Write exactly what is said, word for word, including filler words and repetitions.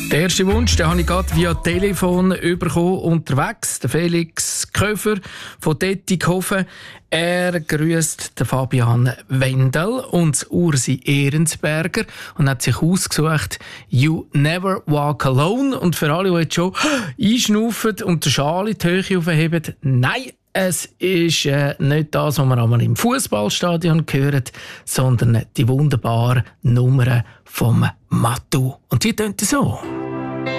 Den ersten Wunsch den habe ich gerade via Telefon bekommen, unterwegs. Der Felix Köfer von Dettighofen. Er grüßt den Fabian Wendel und Ursi Ehrensberger und hat sich ausgesucht «You Never Walk Alone». Und für alle, die jetzt schon einschnaufen und den Schal in die Höhe aufheben, nein, es ist äh, nicht das, was man einmal im Fußballstadion hört, sondern die wunderbare Nummer vom Mattu. Und die tönt so.